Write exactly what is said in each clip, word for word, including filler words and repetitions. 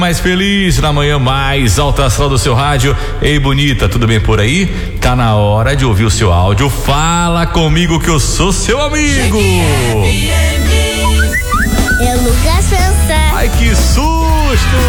Mais feliz, na manhã mais alta astral do seu rádio. Ei, bonita, tudo bem por aí? Tá na hora de ouvir o seu áudio. Fala comigo que eu sou seu amigo. É Lucas França. Ai, que susto!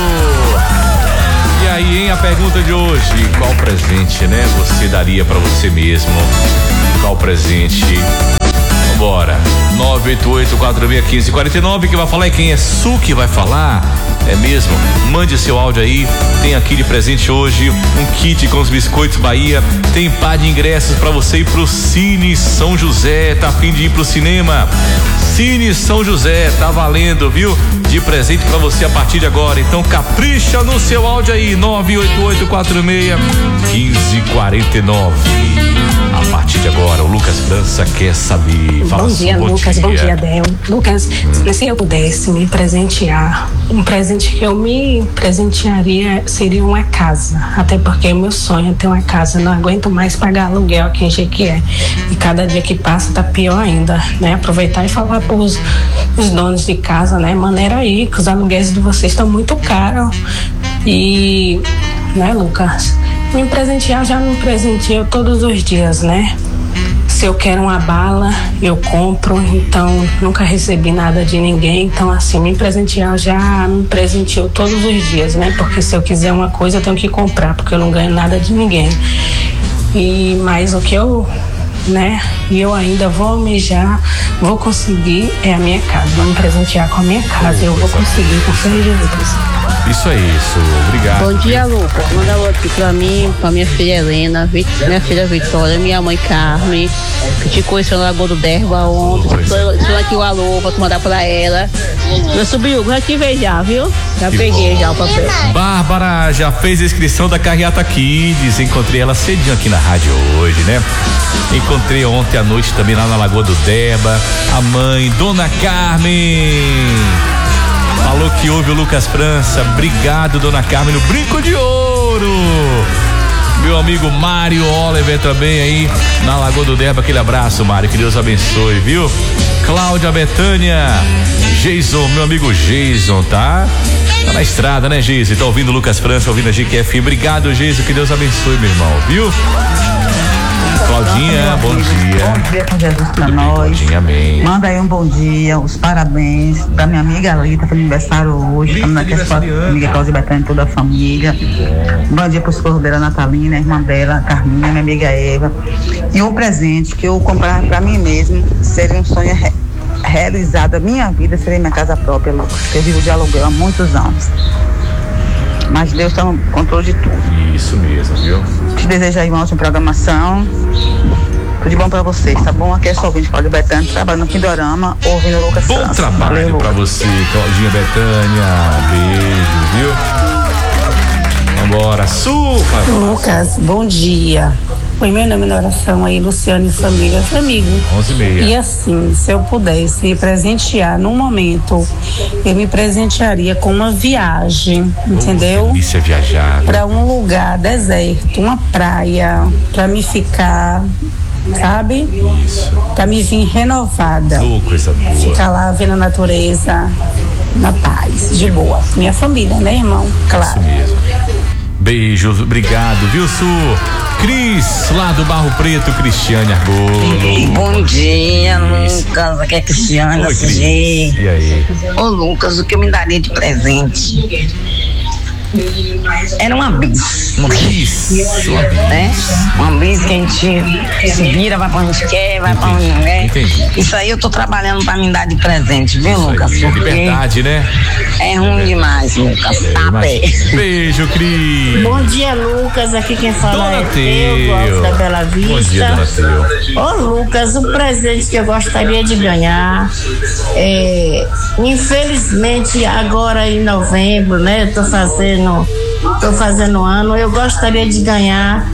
E aí, hein, a pergunta de hoje: qual presente, né, você daria pra você mesmo? Qual presente? Vambora. nove oito oito, quatro seis um cinco, quatro nove. Que vai falar é quem? É Su que vai falar? É mesmo? Mande seu áudio aí. Tem aqui de presente hoje um kit com os biscoitos Bahia. Tem par de ingressos pra você ir pro Cine São José. Tá a fim de ir pro cinema? Cine São José, tá valendo, viu? De presente pra você a partir de agora. Então capricha no seu áudio aí. nove oito oito, quatro seis um cinco, quatro nove. A partir de agora, o Lucas França quer saber. Fala Bom dia, bom Lucas. Dia. Bom dia, Del. Lucas, hum. se eu pudesse me presentear, um presente que eu me presentearia seria uma casa. Até porque meu sonho é ter uma casa. Não aguento mais pagar aluguel aqui em Jequié. E cada dia que passa tá pior ainda, né? Aproveitar e falar pros os donos de casa, né? Maneira aí, que os aluguéis de vocês estão muito caros. E, né, Lucas? Me presentear, já me presenteio todos os dias, né? Se eu quero uma bala, eu compro, então nunca recebi nada de ninguém, então assim, me presentear já me presenteio todos os dias, né? Porque se eu quiser uma coisa eu tenho que comprar, porque eu não ganho nada de ninguém. E mas o que eu, né, e eu ainda vou almejar, vou conseguir é a minha casa, vou me presentear com a minha casa, eu vou conseguir com fé em Jesus. Isso é isso, obrigado. Bom dia, Lucas. Manda outro aqui pra mim, pra minha filha Helena, Vit, minha filha Vitória, minha mãe Carmen, que te conheceu na Lagoa do Derba ontem. Estou aqui o alô pra tu mandar pra ela. Meu sobrinho, já te vejo já, viu? Já que peguei bom. Já o papel. Bárbara já fez a inscrição da Carreata Kids. Encontrei ela cedinho aqui na rádio hoje, né? Encontrei ontem à noite também lá na Lagoa do Derba a mãe, Dona Carmen. Falou que ouve o Lucas França. Obrigado, Dona Carmen, no Brinco de Ouro. Meu amigo Mário Oliver também aí na Lagoa do Derba. Aquele abraço, Mário, que Deus abençoe, viu? Cláudia Betânia, Jason, meu amigo Jason, tá? Tá na estrada, né, Jason? Tá ouvindo o Lucas França, ouvindo a G Q F. Obrigado, Jason, que Deus abençoe, meu irmão, viu? Claudinha, bom dia. Bom dia com Jesus pra Tudo nós. Bem, Claudinha, amém. Manda aí um bom dia, os parabéns da minha amiga Alita, foi aniversário hoje. Estamos aqui com a amiga Cláudia Betânia e toda a família. Bom dia pro esposo dela, Natalina, a irmã dela, Carminha, minha amiga Eva. E um presente que eu comprar pra mim mesmo seria um sonho re- realizado. A minha vida seria minha casa própria, Lucas, que eu vivo de aluguel há muitos anos. Mas Deus está no controle de tudo. Isso mesmo, viu? Te desejo aí uma ótima programação. Tudo de bom pra vocês, tá bom? Aqui é só ouvinte Cláudia Betânia, trabalhando no Pindorama, ouvindo o Lucas Bom França. trabalho Valeu, pra Lucas. você, Claudinha Betânia. Beijo, viu? Vambora, Supa. Lucas, bom dia. Põe meu nome na oração aí, Luciano e família, amigo. onze e meia. E assim, se eu pudesse me presentear num momento, eu me presentearia com uma viagem, entendeu? Delícia viajar. Para um lugar deserto, uma praia, para me ficar, sabe? Isso. Para me vir renovada. Oh, coisa boa. Ficar lá vendo a natureza na paz, de boa. Minha família, né, irmão? Claro. Isso mesmo. Beijos, obrigado, viu, Su? Cris, lá do Barro Preto, Cristiane Argolo. Bom dia, Lucas. Aqui é Cristiane. Oi, Cris. E E aí? Ô, Lucas, o que eu me daria de presente? Era uma bis. Uma bis. Uma bis. Né? Uma bis que a gente se vira, vai pra onde quer, vai pra onde não quer. Entendi. Isso aí eu tô trabalhando pra me dar de presente, viu, Isso Lucas? aí, é Porque liberdade, né? é ruim demais, Lucas. É, Tá mas- pé. Beijo, Cris. Bom dia, Lucas. Aqui quem fala Dona é Teu. eu, Alves da Bela Vista. Bom dia, Dona Teu. Ô, Lucas, um presente que eu gostaria de ganhar é, infelizmente, agora em novembro, né? Eu tô fazendo, tô fazendo ano, eu gostaria de ganhar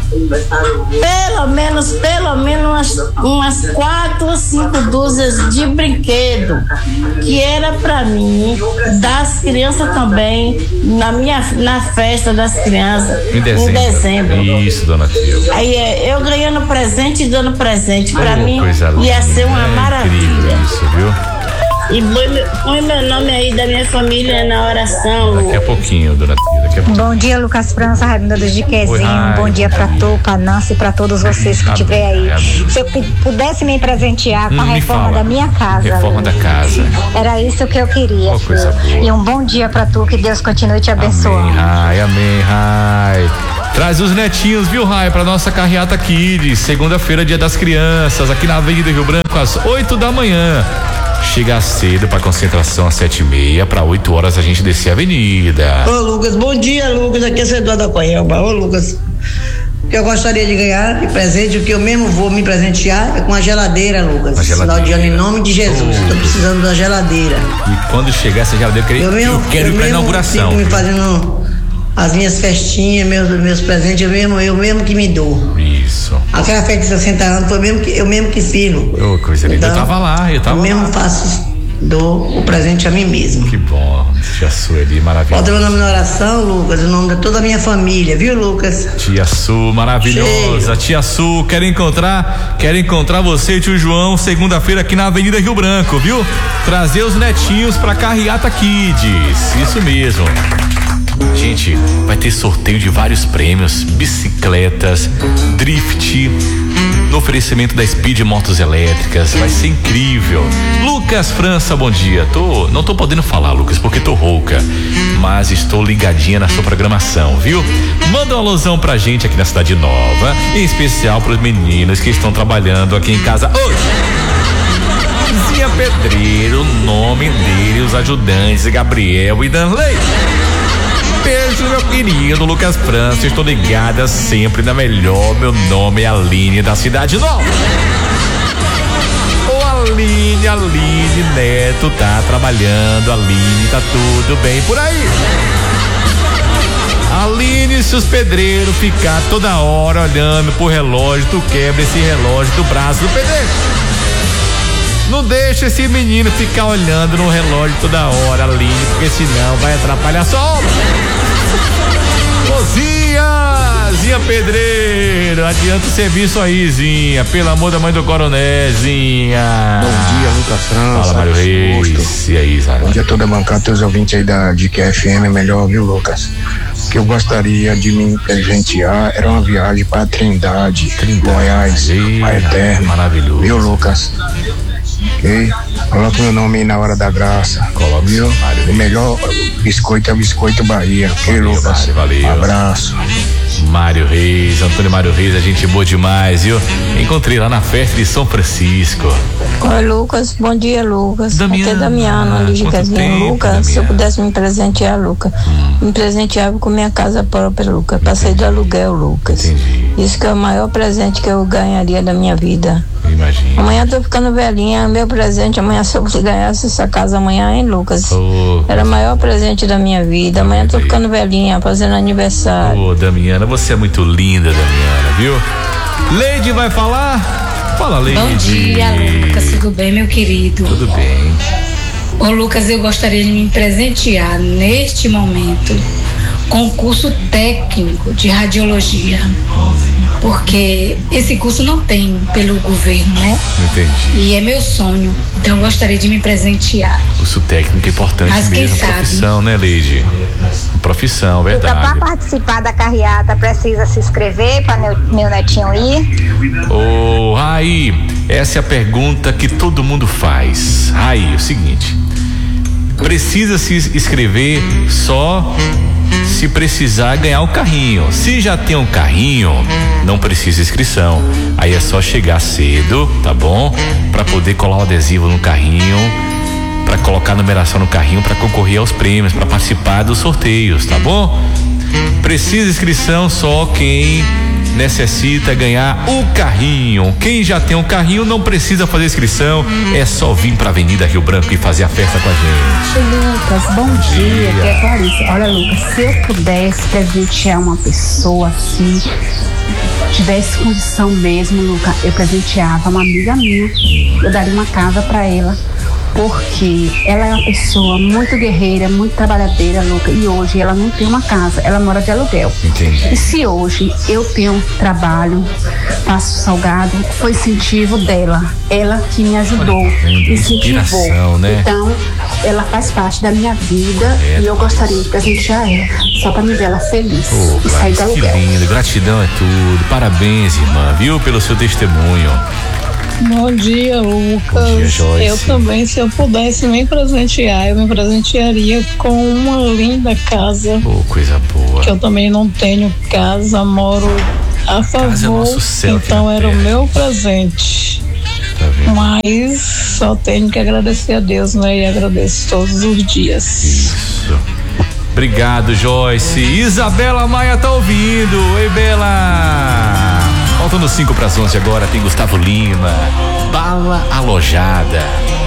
pelo menos, pelo menos umas, umas quatro ou cinco dúzias de brinquedo, que era pra mim, das crianças também, na minha, na festa das crianças, Em dezembro. em dezembro. Isso, Dona Teu. Aí é, eu ganhando presente e dando presente pra Oh, mim coisa ia linda, ser uma é maravilha. incrível isso, viu? E põe meu nome aí da minha família na oração. Daqui a pouquinho, dona Tia, daqui a pouquinho. Bom dia, Lucas França, Raimunda do Jiquezinho. Oi, bom dia pra tu, pra Nancy e pra todos vocês que estiver aí. Amém. Se eu pudesse me presentear com Hum, a me reforma fala. da minha casa. Reforma da casa. Era isso que eu queria. Oh, coisa boa. E um bom dia pra tu, que Deus continue te abençoando. Amém, Rai, amém, Rai. Traz os netinhos, viu, Rai, pra nossa carreata Kids. Segunda-feira, dia das crianças, aqui na Avenida Rio Branco, às oito da manhã. Chega cedo pra concentração às sete e meia, pra oito horas a gente descer a avenida. Ô Lucas, bom dia, Lucas, aqui é Cedor da Coelba. Ô Lucas, o que eu gostaria de ganhar de presente, o que eu mesmo vou me presentear é com a geladeira, Lucas. A geladeira. Final de ano, em nome de Jesus, Oh, tô precisando da geladeira. E quando chegar essa geladeira, eu, queria, Eu, mesmo, eu quero eu ir pra mesmo inauguração. fico me viu? fazendo as minhas festinhas, meus, meus presentes, eu mesmo, eu mesmo que me dou. Isso. Aquela festa de sessenta anos foi mesmo que, eu mesmo que fiz, Lucas. Ô, coisa linda. Eu tava lá, eu tava Eu mesmo lá. faço, dou o presente a mim mesmo. Que bom, tia Sueli, maravilhosa. Bota meu nome na oração, Lucas, o nome de toda a minha família, viu, Lucas? Tia Su, maravilhosa. Cheio. Tia Su, quero encontrar, quero encontrar você e tio João segunda-feira aqui na Avenida Rio Branco, viu? Trazer os netinhos pra Carreata Kids. Isso mesmo. Gente, vai ter sorteio de vários prêmios, bicicletas, drift, no oferecimento da Speed Motos Elétricas, vai ser incrível. Lucas França, bom dia. Tô, não tô podendo falar, Lucas, porque tô rouca, mas estou ligadinha na sua programação, viu? Manda uma alusão pra gente aqui na Cidade Nova, em especial pros meninos que estão trabalhando aqui em casa hoje. Zinha Pedreiro, o nome dele, os ajudantes Gabriel e Danley. Beijo, meu querido Lucas França, estou ligada sempre na melhor. Meu nome é Aline da Cidade Nova. Ô Aline, Aline Neto tá trabalhando, Aline, tá tudo bem por aí? Aline, se os pedreiros ficar toda hora olhando pro relógio, tu quebra esse relógio do braço do pedreiro. Não deixa esse menino ficar olhando no relógio toda hora, Aline, porque senão vai atrapalhar a sua obra. Ô Zinha, Zinha Pedreiro, adianta o serviço aí, Zinha, pelo amor da mãe do coronel, Zinha. Bom dia, Lucas França. Fala, Mário Reis. E aí, Zara? Bom dia a toda a bancada, teus ouvintes aí da D Q F M, é melhor, viu, Lucas? O que eu gostaria de me presentear era uma viagem para Trindade, Trindade, Goiás, a Eterna. Maravilhoso. Viu, Lucas? Ok? Coloca meu nome aí na hora da graça. Coloca, viu? Mário. O melhor biscoito é o Biscoito Bahia. Ok, Valeu, Lucas? Mário, valeu. Um abraço. Mário Reis, Antônio Mário Reis, a gente boa demais, viu? Encontrei lá na festa de São Francisco. Oi, Lucas, bom dia, Lucas. Damiana, Aqui é Damiana, ali de casinha. Lucas, Damiana? se eu pudesse me presentear, Lucas, hum. me presenteava com minha casa própria, Lucas. Passei do aluguel, Lucas. Entendi. Isso que é o maior presente que eu ganharia da minha vida. Imagina. Amanhã eu tô ficando velhinha, meu presente, amanhã se eu ganhasse essa casa amanhã, hein, Lucas? Oh, Era o maior presente da minha vida. Amanhã eu tô ficando velhinha, fazendo aniversário. Ô, oh, Damiana, você é muito linda, Damiana, viu? Leide vai falar? Fala, Leide. Bom dia, Lucas, tudo bem, meu querido? Tudo bem. Ô, Lucas, eu gostaria de me presentear neste momento com um curso técnico de radiologia, porque esse curso não tem pelo governo, né? Entendi. E é meu sonho, então eu gostaria de me presentear. Curso técnico é importante. Mas quem mesmo, sabe? Profissão, né, Leide? Profissão, verdade. Para participar da carreata precisa se inscrever para meu, meu netinho ir? Ô, Raí, essa é a pergunta que todo mundo faz. Raí, é o seguinte, precisa se inscrever só se precisar ganhar o carrinho. Se já tem um carrinho, não precisa inscrição. Aí é só chegar cedo, tá bom? Pra poder colar o adesivo no carrinho, pra colocar a numeração no carrinho, pra concorrer aos prêmios, pra participar dos sorteios, tá bom? Precisa inscrição só quem necessita ganhar o carrinho. Quem já tem um carrinho não precisa fazer inscrição, é só vir pra Avenida Rio Branco e fazer a festa com a gente. Lucas, bom, bom dia, dia. Que é Clarice. Olha, Lucas, se eu pudesse presentear uma pessoa assim, tivesse condição mesmo, Lucas, eu presenteava uma amiga minha, eu daria uma casa pra ela, porque ela é uma pessoa muito guerreira, muito trabalhadeira, Lucas, e hoje ela não tem uma casa, ela mora de aluguel. Entendi. E se hoje eu tenho trabalho, faço salgado, foi incentivo dela, ela que me ajudou, me incentivou, né? Então ela faz parte da minha vida é, e eu gostaria de presentear ela, só para me ver ela feliz oh, e sair do aluguel. Que lindo, gratidão é tudo, parabéns, irmã, viu, pelo seu testemunho. Bom dia, Lucas. Bom dia, Joyce. Eu também, se eu pudesse me presentear, eu me presentearia com uma linda casa. Oh, coisa boa. Que eu também não tenho casa, moro a favor. Casa é nosso céu, então era o meu presente. Tá vendo? Mas só tenho que agradecer a Deus, né? E agradeço todos os dias. Isso. Obrigado, Joyce. Isabela Maia tá ouvindo. Oi, Bela. Faltando cinco para as onze agora, tem Gustavo Lima. Bala Alojada.